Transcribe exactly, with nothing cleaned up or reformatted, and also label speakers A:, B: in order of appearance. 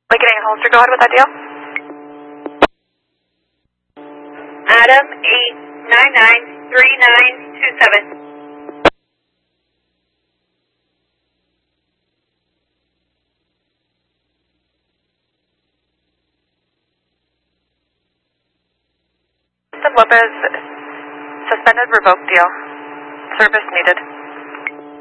A: Lincoln eight Holster, go ahead with that deal.
B: Adam eight nine nine three nine two seven.
A: Lopez, suspended revoked deal. Service needed.